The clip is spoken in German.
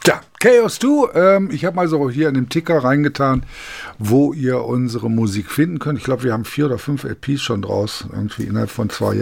Ja, Chaos 2, ich habe mal so hier in den Ticker reingetan, wo ihr unsere Musik finden könnt. Ich glaube, wir haben 4 oder 5 LPs schon draus, irgendwie innerhalb von 2 Jahren.